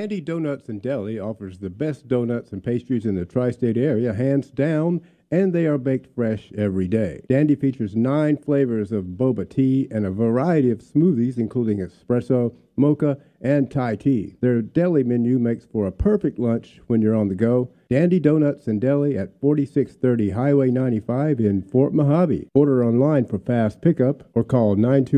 Dandy Donuts and Deli offers the best donuts and pastries in the tri-state area, hands down, and they are baked fresh every day. Dandy features 9 flavors of boba tea and a variety of smoothies, including espresso, mocha, and Thai tea. Their deli menu makes for a perfect lunch when you're on the go. Dandy Donuts and Deli at 4630 Highway 95 in Fort Mojave. Order online for fast pickup or call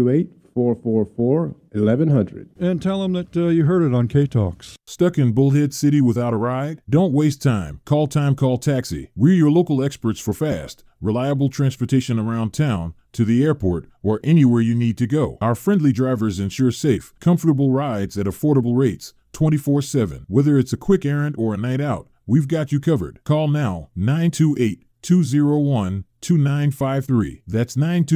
928-444-1100. And tell them that you heard it on K-Talks. Stuck in Bullhead City without a ride? Don't waste time. Call Taxi. We're your local experts for fast, reliable transportation around town, to the airport, or anywhere you need to go. Our friendly drivers ensure safe, comfortable rides at affordable rates, 24/7. Whether it's a quick errand or a night out, we've got you covered. Call now, 928-201-2953. That's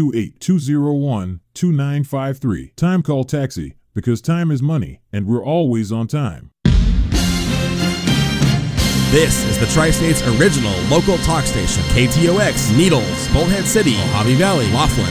928-201-2953. Time Call Taxi, because time is money, and we're always on time. This is the Tri-State's original local talk station, KTOX, Needles, Bullhead City, Mojave Valley, Laughlin.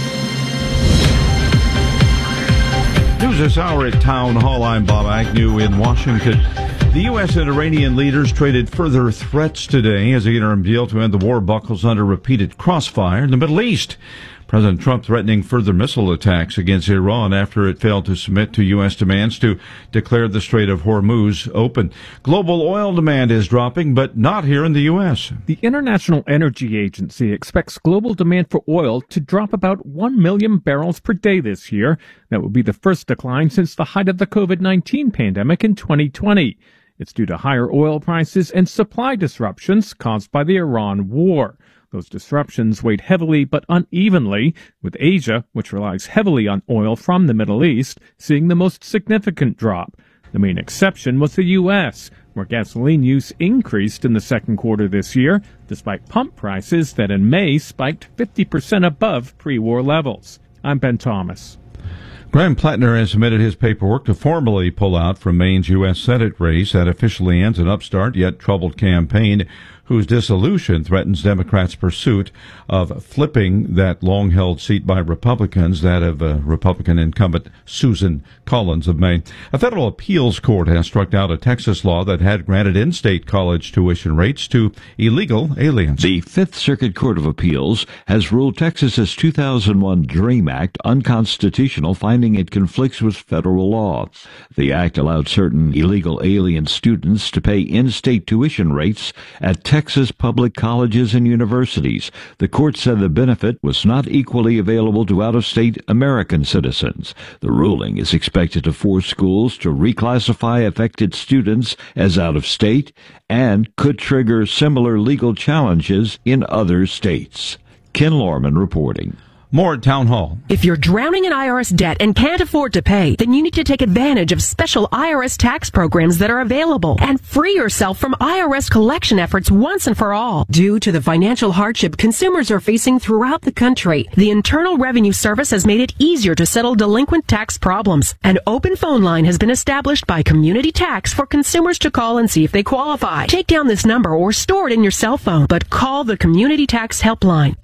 News this hour at Town Hall. I'm Bob Agnew in Washington. The U.S. and Iranian leaders traded further threats today as the interim deal to end the war buckles under repeated crossfire in the Middle East. President Trump threatening further missile attacks against Iran after it failed to submit to U.S. demands to declare the Strait of Hormuz open. Global oil demand is dropping, but not here in the U.S. The International Energy Agency expects global demand for oil to drop about 1 million barrels per day this year. That would be the first decline since the height of the COVID-19 pandemic in 2020. It's due to higher oil prices and supply disruptions caused by the Iran war. Those disruptions weighed heavily but unevenly, with Asia, which relies heavily on oil from the Middle East, seeing the most significant drop. The main exception was the U.S., where gasoline use increased in the second quarter this year, despite pump prices that in May spiked 50% above pre-war levels. I'm Ben Thomas. Graham Plattner has submitted his paperwork to formally pull out from Maine's U.S. Senate race that officially ends an upstart yet troubled campaign whose dissolution threatens Democrats' pursuit of flipping that long-held seat by Republicans, that of Republican incumbent Susan Collins of Maine. A federal appeals court has struck down a Texas law that had granted in-state college tuition rates to illegal aliens. The Fifth Circuit Court of Appeals has ruled Texas's 2001 DREAM Act unconstitutional, finding it conflicts with federal law. The act allowed certain illegal alien students to pay in-state tuition rates at Texas public colleges and universities. The court said the benefit was not equally available to out-of-state American citizens. The ruling is expected to force schools to reclassify affected students as out-of-state and could trigger similar legal challenges in other states. Ken Lorman reporting. More at Town Hall. If you're drowning in IRS debt and can't afford to pay, then you need to take advantage of special IRS tax programs that are available and free yourself from IRS collection efforts once and for all. Due to the financial hardship consumers are facing throughout the country, the Internal Revenue Service has made it easier to settle delinquent tax problems. An open phone line has been established by Community Tax for consumers to call and see if they qualify. Take down this number or store it in your cell phone, but call the Community Tax Helpline,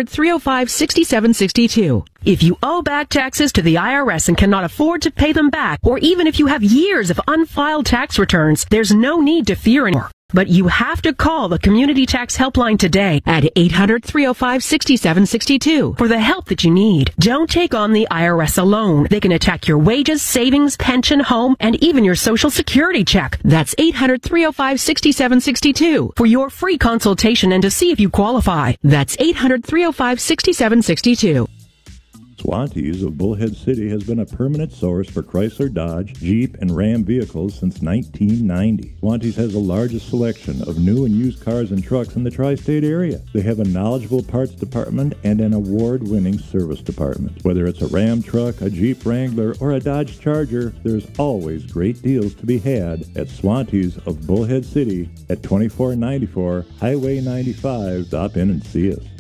800-305-6762. If you owe back taxes to the IRS and cannot afford to pay them back, or even if you have years of unfiled tax returns, there's no need to fear anymore. But you have to call the Community Tax Helpline today at 800-305-6762 for the help that you need. Don't take on the IRS alone. They can attack your wages, savings, pension, home, and even your Social Security check. That's 800-305-6762 for your free consultation and to see if you qualify. That's 800-305-6762. Swantees of Bullhead City has been a permanent source for Chrysler, Dodge, Jeep, and Ram vehicles since 1990. Swantees has the largest selection of new and used cars and trucks in the tri-state area. They have a knowledgeable parts department and an award-winning service department. Whether it's a Ram truck, a Jeep Wrangler, or a Dodge Charger, there's always great deals to be had at Swantees of Bullhead City at 2494 Highway 95. Stop in and see us.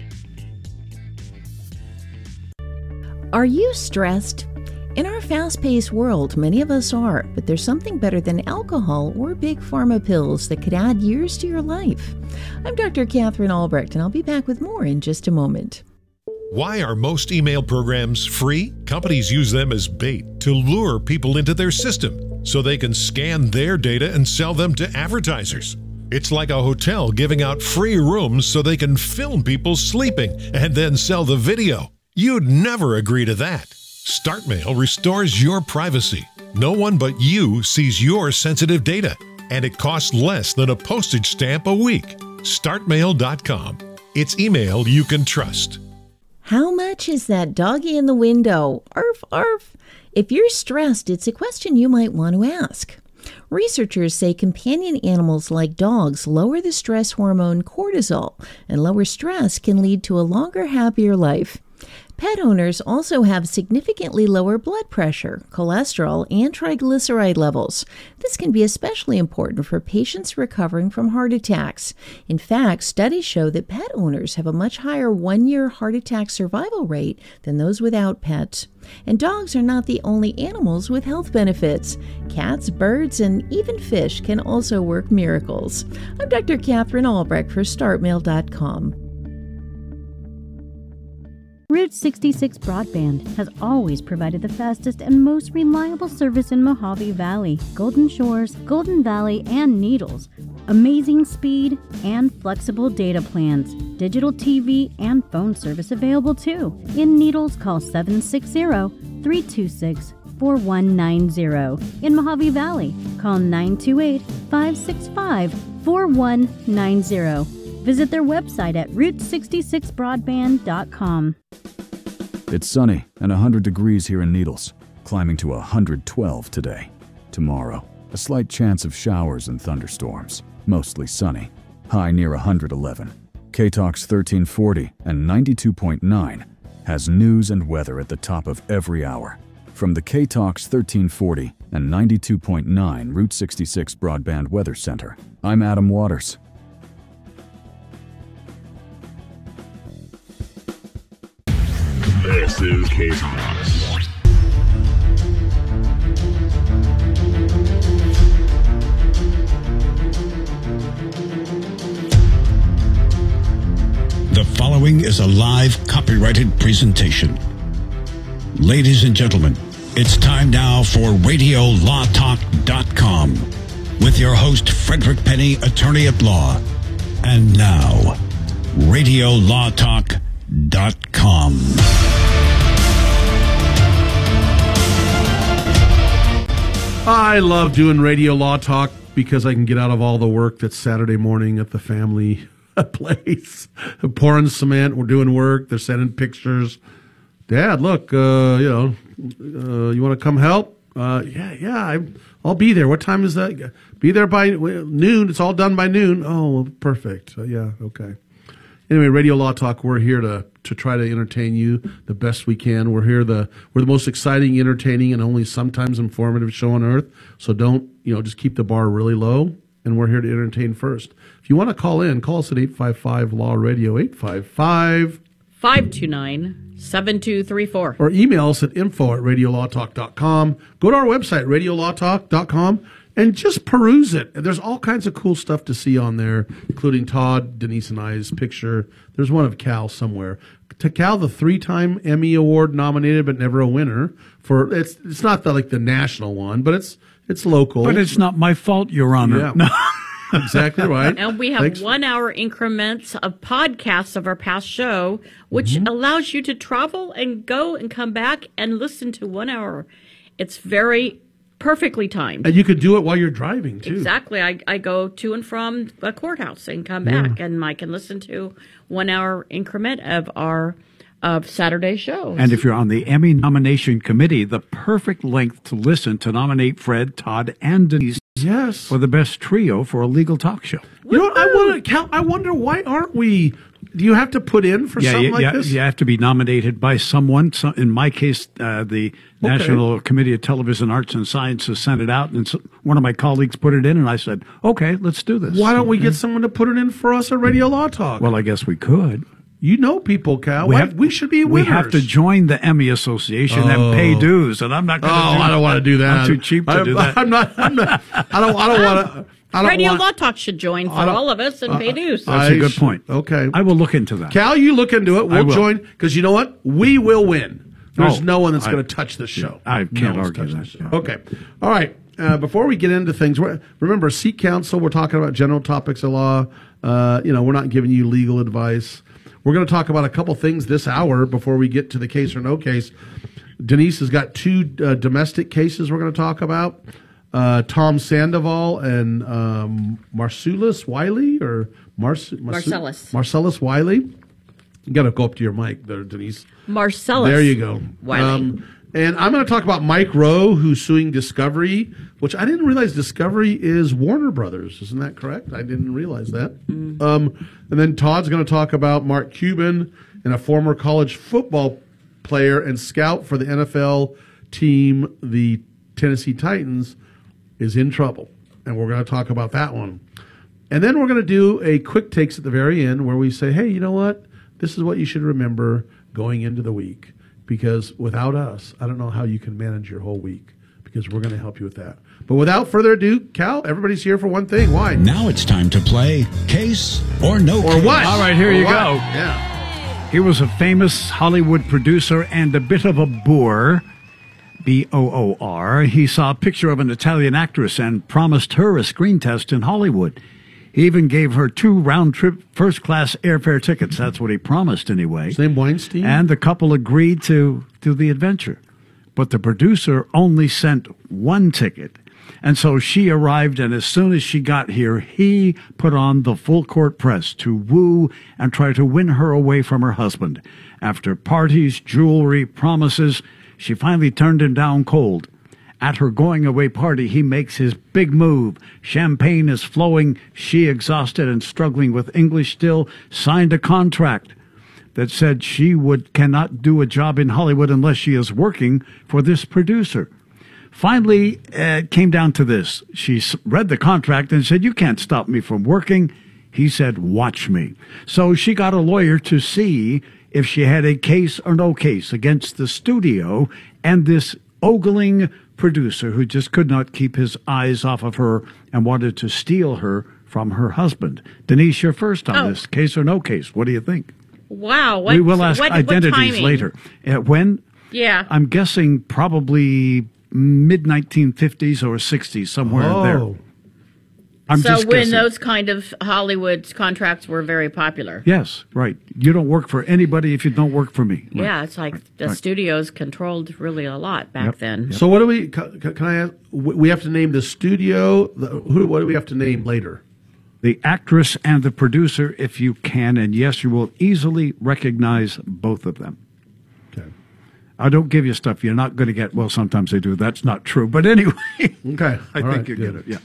Are you stressed? In our fast-paced world, many of us are, but there's something better than alcohol or big pharma pills that could add years to your life. I'm Dr. Catherine Albrecht, and I'll be back with more in just a moment. Why are most email programs free? Companies use them as bait to lure people into their system. so they can scan their data and sell them to advertisers. It's like a hotel giving out free rooms so they can film people sleeping and then sell the video. You'd never agree to that. StartMail restores your privacy. No one but you sees your sensitive data, and it costs less than a postage stamp a week. StartMail.com. It's email you can trust. How much is that doggy in the window? Arf, arf. If you're stressed, it's a question you might want to ask. Researchers say companion animals like dogs lower the stress hormone cortisol, and lower stress can lead to a longer, happier life. Pet owners also have significantly lower blood pressure, cholesterol, and triglyceride levels. This can be especially important for patients recovering from heart attacks. In fact, studies show that pet owners have a much higher one-year heart attack survival rate than those without pets. And dogs are not the only animals with health benefits. Cats, birds, and even fish can also work miracles. I'm Dr. Catherine Albrecht for StartMail.com. Route 66 Broadband has always provided the fastest and most reliable service in Mojave Valley, Golden Shores, Golden Valley, and Needles. Amazing speed and flexible data plans. Digital TV and phone service available too. In Needles, call 760-326-4190. In Mojave Valley, call 928-565-4190. Visit their website at route66broadband.com. It's sunny and 100 degrees here in Needles, climbing to 112 today. Tomorrow, a slight chance of showers and thunderstorms, mostly sunny, high near 111. KTOX 1340 and 92.9 has news and weather at the top of every hour. From the KTOX 1340 and 92.9 Route 66 Broadband Weather Center, I'm Adam Waters. This is KTOX. The following is a live copyrighted presentation. Ladies and gentlemen, it's time now for RadioLawTalk.com with your host, Frederick Penny, attorney at law. And now, RadioLawTalk.com. I love doing Radio Law Talk because I can get out of all the work that's Saturday morning at the family place. Pouring cement, we're doing work, they're sending pictures. Dad, look, you want to come help? I'll be there. What time is that? Be there by noon. It's all done by noon. Oh, perfect. Yeah, okay. Anyway, Radio Law Talk, we're here to try to entertain you the best we can. We're the most exciting, entertaining, and only sometimes informative show on earth. So don't, just keep the bar really low, and we're here to entertain first. If you want to call in, call us at 855-LAW-RADIO, 855-529-7234. Or email us at info@radiolawtalk.com. Go to our website, radiolawtalk.com. And just peruse it. There's all kinds of cool stuff to see on there, including Todd, Denise, and I's picture. There's one of Cal somewhere. To Cal, the 3-time Emmy Award nominated but never a winner. For it's not the national one, but it's local. But it's not my fault, Your Honor. Yeah. No. Exactly right. And we have 1-hour increments of podcasts of our past show, which allows you to travel and go and come back and listen to 1 hour. It's very perfectly timed. And you could do it while you're driving, too. Exactly. I go to and from a courthouse and come back, and I can listen to 1 hour increment of Saturday shows. And if you're on the Emmy nomination committee, the perfect length to listen to nominate Fred, Todd, and Denise for the best trio for a legal talk show. You know what, I wonder, why aren't we... Do you have to put in for something like this? You have to be nominated by someone. So in my case, the National Committee of Television Arts and Sciences sent it out, and one of my colleagues put it in, and I said, okay, let's do this. Why don't we get someone to put it in for us at Radio Law Talk? Well, I guess we could. You know people, Cal. We should be winners. We have to join the Emmy Association and pay dues, and I'm not going to I don't want to do that. I'm too cheap to do that. I don't want to... Radio Law Talk should join for all of us and pay dues. That's a good point. Okay. I will look into that. Cal, you look into it. We'll join, because you know what? We will win. There's no one that's going to touch this show. I can't argue that. Okay. All right. before we get into things, remember, Seat Counsel, we're talking about general topics of law. We're not giving you legal advice. We're going to talk about a couple things this hour before we get to the case or no case. Denise has got two domestic cases we're going to talk about. Tom Sandoval and Marcellus Wiley, or Marcellus Wiley. You got to go up to your mic there, Denise. Marcellus. There you go. Wiley. And I'm going to talk about Mike Rowe, who's suing Discovery, which I didn't realize Discovery is Warner Brothers. Isn't that correct? I didn't realize that. And then Todd's going to talk about Mark Cuban, and a former college football player and scout for the NFL team, the Tennessee Titans, is in trouble. And we're going to talk about that one. And then we're going to do a quick takes at the very end where we say, hey, you know what? This is what you should remember going into the week. Because without us, I don't know how you can manage your whole week, because we're going to help you with that. But without further ado, Cal, everybody's here for one thing. Why? Now it's time to play Case or No Or Case. what? All right, here you go. Yeah. He was a famous Hollywood producer and a bit of a boor, B-O-O-R. He saw a picture of an Italian actress and promised her a screen test in Hollywood. He even gave her 2 round-trip first-class airfare tickets. That's what he promised, anyway. His name Weinstein? And the couple agreed to the adventure. But the producer only sent 1 ticket. And so she arrived, and as soon as she got here, he put on the full-court press to woo and try to win her away from her husband. After parties, jewelry, promises, she finally turned him down cold. At her going-away party, he makes his big move. Champagne is flowing. She, exhausted and struggling with English still, signed a contract that said she cannot do a job in Hollywood unless she is working for this producer. Finally, it came down to this. She read the contract and said, "You can't stop me from working." He said, "Watch me." So she got a lawyer to see if she had a case or no case against the studio and this ogling producer who just could not keep his eyes off of her and wanted to steal her from her husband. Denise, you're first on this. Case or no case? What do you think? Wow. We will ask identities later. When? Yeah. I'm guessing probably mid-1950s or 60s, somewhere there. I'm so just when guessing. those kind of Hollywood contracts were very popular. Yes, right. You don't work for anybody if you don't work for me. Right. Yeah, it's like the studios controlled really a lot back then. So what do we, can I ask, we have to name the studio, what do we have to name later? The actress and the producer, if you can, and yes, you will easily recognize both of them. Okay. I don't give you stuff you're not going to get. Well, sometimes they do. That's not true. But anyway. Okay. I think you get it. Yeah.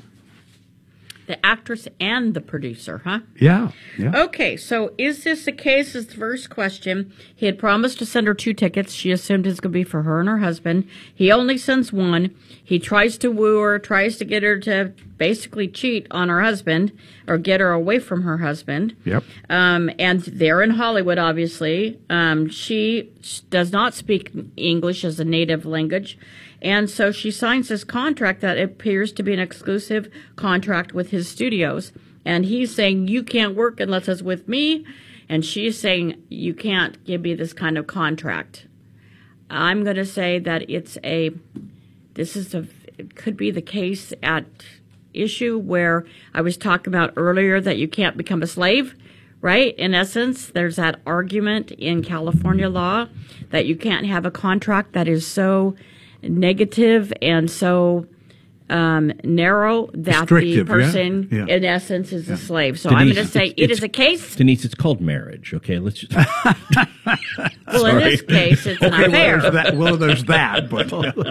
The actress and the producer, huh? Yeah. Okay, so is this the case is the first question. He had promised to send her 2 tickets. She assumed it's going to be for her and her husband. He only sends 1. He tries to woo her, tries to get her to basically cheat on her husband or get her away from her husband. Yep. And they're in Hollywood, obviously. She does not speak English as a native language. And so she signs this contract that appears to be an exclusive contract with his studios. And he's saying, you can't work unless it's with me. And she's saying, you can't give me this kind of contract. I'm going to say that it could be the case at issue where I was talking about earlier that you can't become a slave, right? In essence, there's that argument in California law that you can't have a contract that is so negative and so narrow that the person in essence is a slave. So Denise, I'm going to say it is a case. Denise, it's called marriage. Okay, let's just. Well, in this case, it's an affair. There's that, but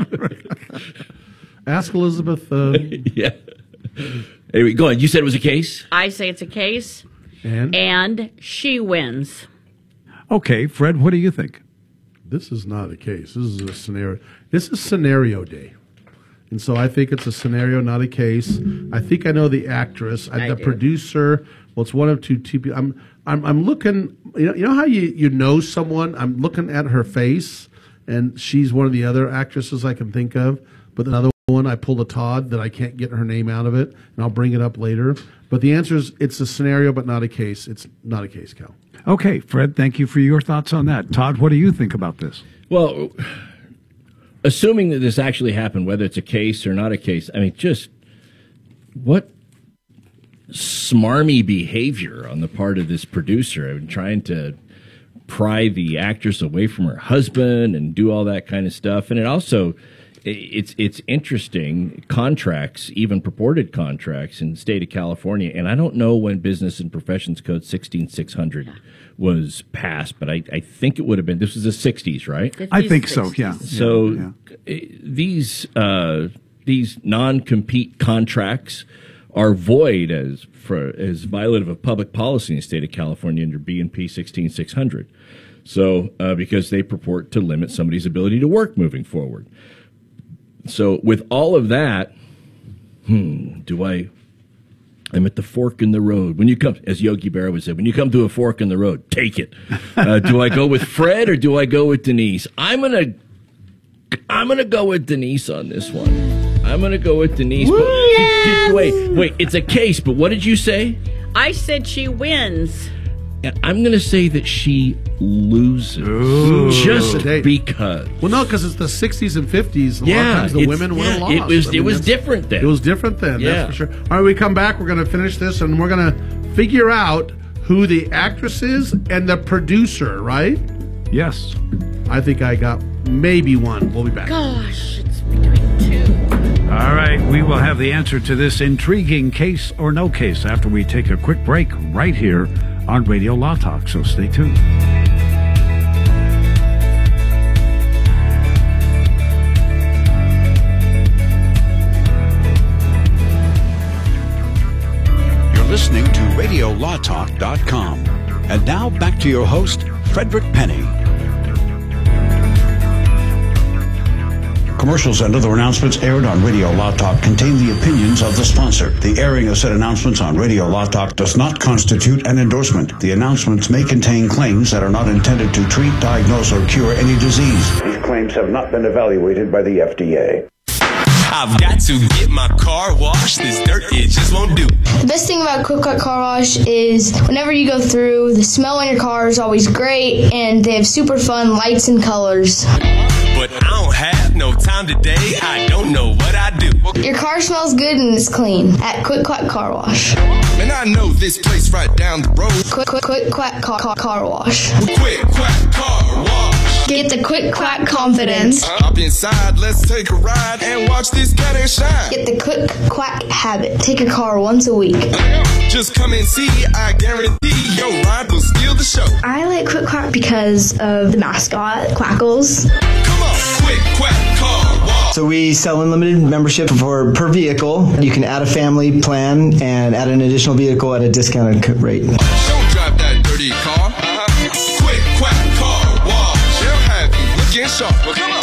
ask Elizabeth. Yeah. Anyway, go on. You said it was a case? I say it's a case, and she wins. Okay, Fred, what do you think? This is not a case. This is a scenario. This is scenario day. And so I think it's a scenario, not a case. I think I know the actress, the producer. Well, it's one of two people. I'm looking. You know how you know someone. I'm looking at her face, and she's one of the other actresses I can think of. But another one, I pulled a Todd that I can't get her name out of it, and I'll bring it up later. But the answer is it's a scenario, but not a case. It's not a case, Cal. Okay, Fred, thank you for your thoughts on that. Todd, what do you think about this? Well, assuming that this actually happened, whether it's a case or not a case, I mean, just what smarmy behavior on the part of this producer. I mean, trying to pry the actress away from her husband and do all that kind of stuff. And it also, it's interesting, contracts, even purported contracts in the state of California. And I don't know when Business and Professions Code 16600 was passed, but I think it would have been, this was the 60s, right? I think so, yeah. So these non-compete contracts are void as violative of public policy in the state of California under B&P 16600. So because they purport to limit somebody's ability to work moving forward. So with all of that, I'm at the fork in the road. When you come, as Yogi Berra would say, when you come to a fork in the road, take it. Do I go with Fred or do I go with Denise? I'm gonna go with Denise on this one. I'm going to go with Denise. Wait, it's a case, but what did you say? I said she wins. I'm going to say that she loses. Just because. Well, no, because it's the 60s and 50s. A lot of times the women would have lost. It was different then. It was different then, that's for sure. All right, we come back. We're going to finish this, and we're going to figure out who the actress is and the producer, right? Yes. I think I got maybe one. We'll be back. Gosh, it's between two. All right, we will have the answer to this intriguing case or no case after we take a quick break right here on Radio Law Talk, so stay tuned. You're listening to RadioLawTalk.com. And now back to your host, Frederick Penny. Commercials and other announcements aired on Radio Law Talk contain the opinions of the sponsor. The airing of said announcements on Radio Law Talk does not constitute an endorsement. The announcements may contain claims that are not intended to treat, diagnose, or cure any disease. These claims have not been evaluated by the FDA. I've got to get my car washed. This dirt, it just won't do. The best thing about Quick Quack Car Wash is whenever you go through, the smell on your car is always great, and they have super fun lights and colors. But I don't have no time today. I don't know what I do. Your car smells good and it's clean at Quick Quack Car Wash. Man, I know this place right down the road. Quick Quack Car Wash. Quick Quack Car Wash. Get the Quick Quack confidence. Hop inside, let's take a ride and watch this cat and shine. Get the Quick Quack habit. Take a car once a week. Just come and see, I guarantee your ride will steal the show. I like Quick Quack because of the mascot, Quackles. Come on, Quick Quack Car Wash. So we sell unlimited membership per vehicle. You can add a family plan and add an additional vehicle at a discounted rate. Don't drive that dirty car. Quick Quack Car Wash. They'll have you looking sharp. Well, come on.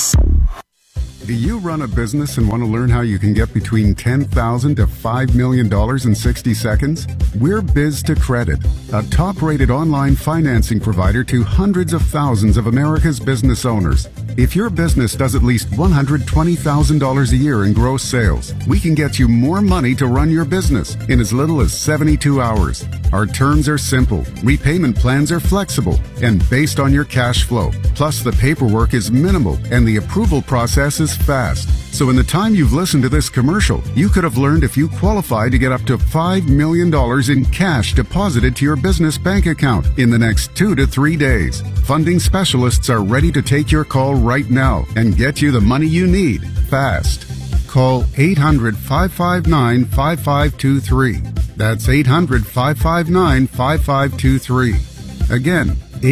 Do you run a business and want to learn how you can get between $10,000 to $5 million in 60 seconds? We're Biz2Credit, a top-rated online financing provider to hundreds of thousands of America's business owners. If your business does at least $120,000 a year in gross sales, we can get you more money to run your business in as little as 72 hours. Our terms are simple, repayment plans are flexible, and based on your cash flow. Plus, the paperwork is minimal and the approval process is fast. So in the time you've listened to this commercial, you could have learned if you qualify to get up to $5 million in cash deposited to your business bank account in the next 2 to 3 days. Funding specialists are ready to take your call right now and get you the money you need fast. Call 800-559-5523. That's 800-559-5523. Again,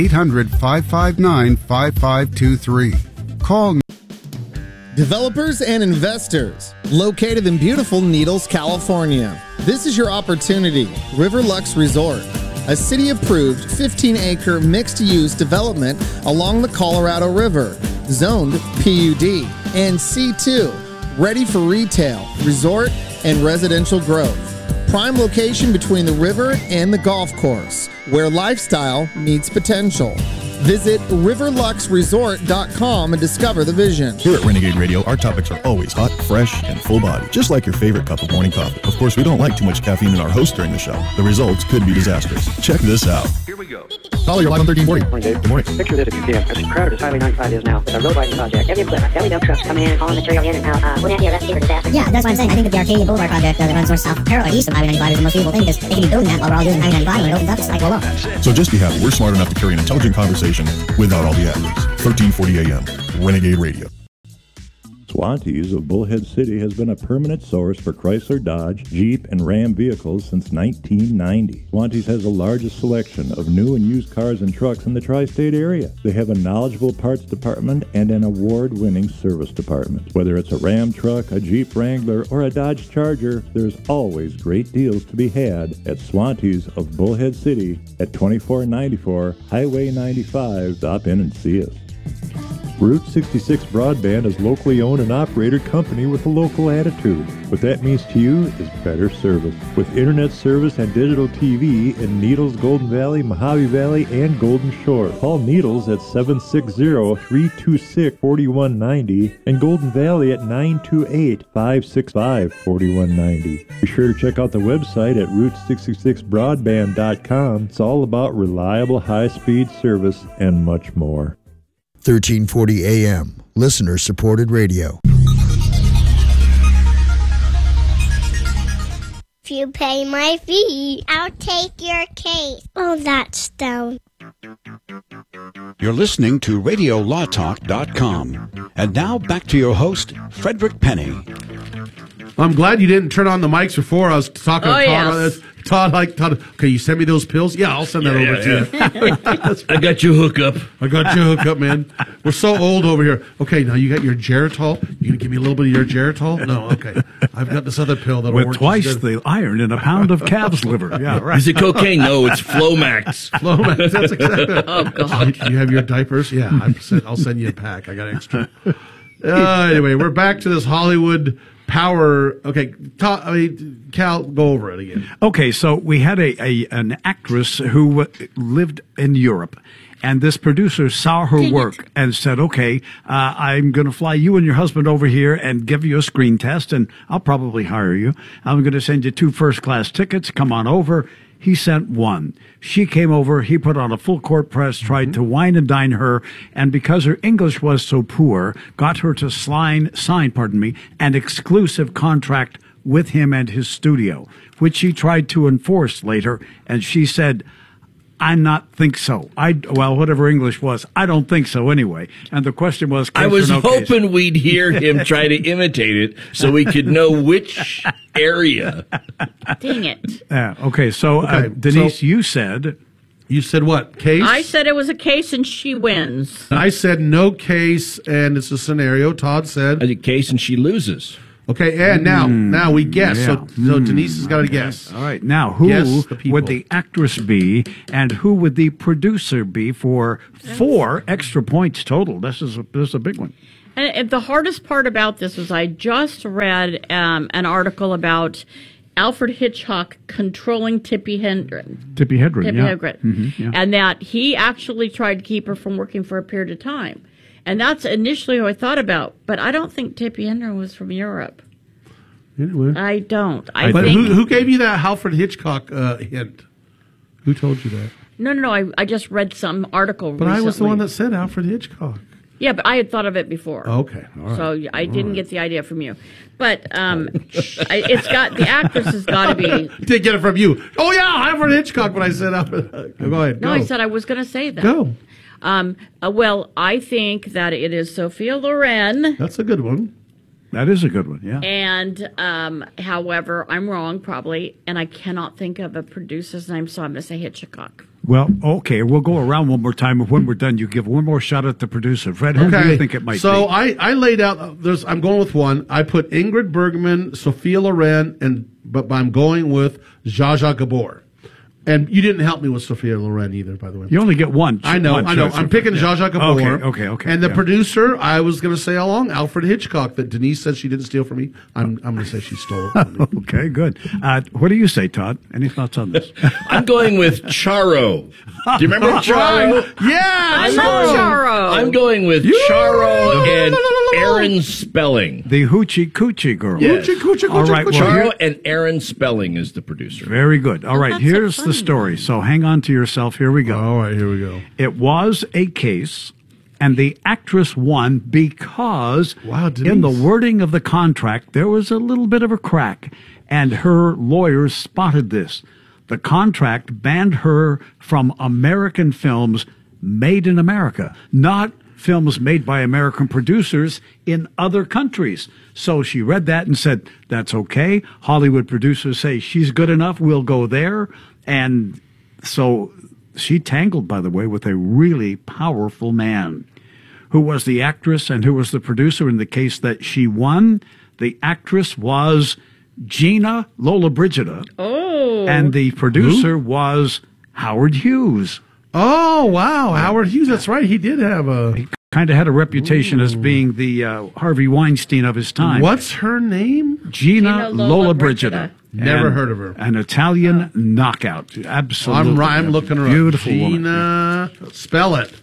800-559-5523. Call Developers and investors, located in beautiful Needles, California. This is your opportunity. Riverlux Resort, a city-approved 15-acre mixed-use development along the Colorado River, zoned PUD and C2, ready for retail, resort, and residential growth. Prime location between the river and the golf course, where lifestyle meets potential. Visit riverluxresort.com and discover the vision. Here at Renegade Radio, our topics are always hot, fresh, and full body, just like your favorite cup of morning coffee. Of course, we don't like too much caffeine in our host during the show. The results could be disastrous. Check this out. Here we go. Caller, you're live on 1340. Morning, Dave. Good morning. Picture this if you can. As crowded as Highway 95 is now, with a road widening project, every equipment, belly dump trucks coming in, hauling material in and out. Wouldn't that be a recipe for disaster? Yeah, that's what I'm saying. I think that the Arcadia Boulevard project that runs north, south, parallel east of Highway 95 is the most feasible thing because they can be building that while we're all doing Highway 95 when it opens up. It's like, well, So just be happy. We're smart enough to carry an intelligent conversation without all the adlibs. 1340 AM, Renegade Radio. Swantees of Bullhead City has been a permanent source for Chrysler, Dodge, Jeep, and Ram vehicles since 1990. Swantees has the largest selection of new and used cars and trucks in the tri-state area. They have a knowledgeable parts department and an award-winning service department. Whether it's a Ram truck, a Jeep Wrangler, or a Dodge Charger, there's always great deals to be had at Swantees of Bullhead City at 2494 Highway 95. Stop in and see us. Route 66 Broadband is locally owned and operated company with a local attitude. What that means to you is better service. With internet service and digital TV in Needles, Golden Valley, Mojave Valley, and Golden Shore. Call Needles at 760-326-4190 and Golden Valley at 928-565-4190. Be sure to check out the website at Route66Broadband.com. It's all about reliable high-speed service and much more. 1340 AM, listener-supported radio. If you pay my fee, I'll take your case. Oh, that's down. You're listening to RadioLawTalk.com. And now back to your host, Frederick Penny. I'm glad you didn't turn on the mics before I was talking to Todd about this. Todd, okay, you send me those pills? Yeah, I'll send that over to you. I got your hookup. Man. We're so old over here. Okay, now you got your Geritol. You going to give me a little bit of your Geritol? No, okay. I've got this other pill that'll work. With twice the iron in a pound of calf's liver. Yeah, right. Is it cocaine? No, it's Flomax. Flomax, that's exactly it. Oh, God. You have your diapers? Yeah, I'll send you a pack. I got extra. Anyway, we're back to this Hollywood power. Okay, Cal, go over it again. Okay, so we had an actress who lived in Europe, and this producer saw her work and said, okay, I'm going to fly you and your husband over here and give you a screen test, and I'll probably hire you. I'm going to send you 2 first-class tickets. Come on over. He sent 1. She came over. He put on a full court press, tried to wine and dine her, and because her English was so poor, got her to sign an exclusive contract with him and his studio, which she tried to enforce later. And she said, I not think so. Whatever English was, I don't think so anyway. And the question was, I was hoping we'd hear him try to imitate it so we could know which area. Dang it. Okay, so Denise, you said what? Case? I said it was a case and she wins. I said no case and it's a scenario. Todd said a case and she loses. Okay, and now we guess. Yeah. So Denise has got to guess. All right, now who would the actress be, and who would the producer be for 4 extra points total? This is a big one. And the hardest part about this was I just read an article about Alfred Hitchcock controlling Tippi Hedren. Tippi Hedren, and that he actually tried to keep her from working for a period of time. And that's initially who I thought about, but I don't think Tippi Hedren was from Europe. Anyway. I don't. But who gave you that Alfred Hitchcock hint? Who told you that? No. I just read some article recently. I was the one that said Alfred Hitchcock. Yeah, but I had thought of it before. Okay, all right. So I didn't get the idea from you. But the actress has got to be. Did get it from you? Oh yeah, Alfred Hitchcock. But I said Alfred. Go ahead. No, I said I was going to say that. Go. Well, I think that it is Sophia Loren. That's a good one. That is a good one, yeah. And, however, I'm wrong probably, and I cannot think of a producer's name, so I'm going to say Hitchcock. Well, okay, we'll go around one more time. When we're done, you give one more shot at the producer. Fred, who do you think it might be? So I laid out, I'm going with one. I put Ingrid Bergman, Sophia Loren, but I'm going with Zsa Zsa Gabor. And you didn't help me with Sophia Loren either, by the way. You only get one. I know. choice. I'm picking Zsa Zsa Gabor. Okay. And the producer, I was going to say all along, Alfred Hitchcock, that Denise said she didn't steal from me. I'm going to say she stole it from me. Okay, good. What do you say, Todd? Any thoughts on this? I'm going with Charo. Do you remember Charo? Yeah, Charo. I'm going with Charo and Aaron Spelling. The Hoochie Coochie girl. Yes. All right, well, Charo and Aaron Spelling is the producer. very good. All right, here's the story. So hang on to yourself. Here we go. All right, here we go. It was a case, and the actress won because in the wording of the contract, there was a little bit of a crack, and her lawyers spotted this. The contract banned her from American films made in America, not films made by American producers in other countries. So she read that and said, that's okay. Hollywood producers say she's good enough, we'll go there. And so she tangled, by the way, with a really powerful man who was the actress and who was the producer in the case that she won. The actress was Gina Lollobrigida. Oh. And the producer was Howard Hughes. Oh, wow. Howard Hughes, that's right. He did have He kind of had a reputation as being the Harvey Weinstein of his time. What's her name? Gina Lollobrigida. Never heard of her. An Italian knockout. Absolutely. I'm looking her up. Beautiful woman. Gina, spell it.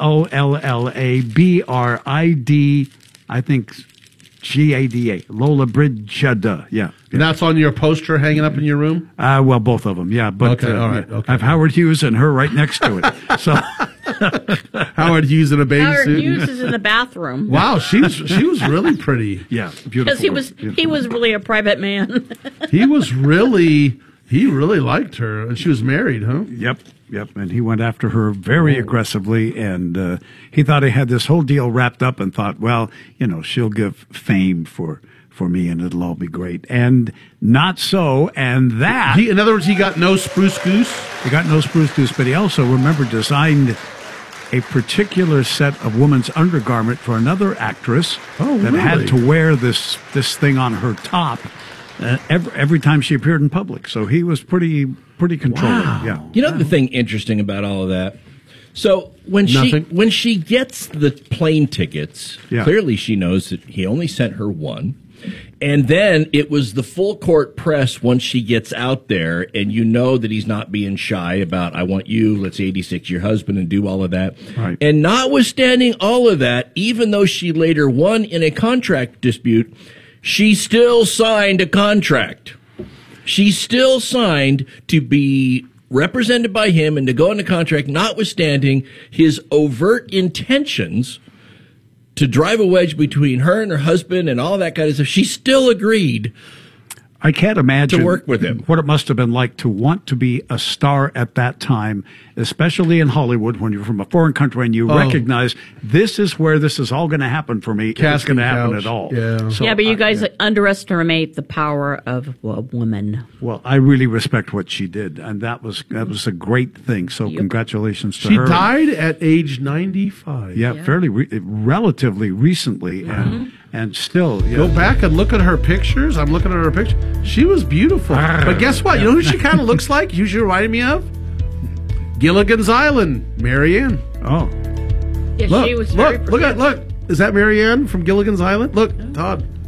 Lollobrigida, I think Gada. Lollobrigida. Yeah. And that's on your poster hanging up in your room? Well, both of them, yeah. But, okay, all right. Okay. I have Howard Hughes and her right next to it. So Howard Hughes in a bathing Howard suit. Hughes is in the bathroom. Wow, she was really pretty. Yeah, Because he was really a private man. He really liked her, and she was married, huh? Yep. And he went after her very aggressively, and he thought he had this whole deal wrapped up and thought, well, she'll give fame for me and it'll all be great. And not so, and that... in other words, he got no spruce goose? He got no spruce goose, but he also, remember, designed a particular set of women's undergarment for another actress that had to wear this thing on her top every time she appeared in public. So he was pretty controlling. Wow. Yeah. You know the thing interesting about all of that? So when she gets the plane tickets, clearly she knows that he only sent her one. And then it was the full court press once she gets out there, and you know that he's not being shy about, I want you, let's 86 your husband, and do all of that. Right. And notwithstanding all of that, even though she later won in a contract dispute, she still signed a contract. She still signed to be represented by him and to go into contract, notwithstanding his overt intentions to drive a wedge between her and her husband and all that kind of stuff. She still agreed. I can't imagine to work with him. What it must have been like to want to be a star at that time, especially in Hollywood when you're from a foreign country and you recognize this is where this is all going to happen for me. It's going to happen at all. Yeah. So but you guys underestimate the power of a woman. Well, I really respect what she did, and that was a great thing. So congratulations to her. She died at age 95. Yeah. Fairly relatively recently, and still go back and look at her pictures. I'm looking at her picture. She was beautiful. But guess what? You know who she kind of looks like? Who she reminded me of? Gilligan's Island, Marianne. Oh. Yeah, look, she was very look. Is that Marianne from Gilligan's Island? Look, Todd.